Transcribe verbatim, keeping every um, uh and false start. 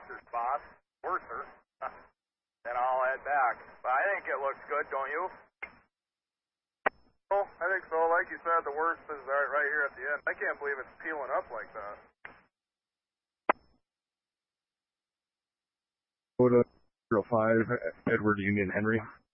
softer spots, worser, then I'll add back. But I think it looks good, don't you? Oh, I think so. Like you said, the worst is right, right here at the end. I can't believe it's peeling up like that. Go to zero five, Edward Union Henry.